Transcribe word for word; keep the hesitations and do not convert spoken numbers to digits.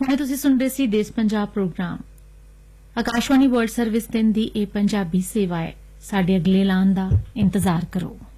ਹੁਣੇ ਤੁਸੀਂ ਸੁਣ ਰਹੇ ਸੀ ਦੇਸ਼ Punjab programme. Akashvani world service ਦਿਨ ਦੀ ਇਹ ਪੰਜਾਬੀ ਸੇਵਾ ਹੈ। ਸਾਡੇ ਅਗਲੇ ਐਲਾਨ ਦਾ ਇੰਤਜ਼ਾਰ ਕਰੋ।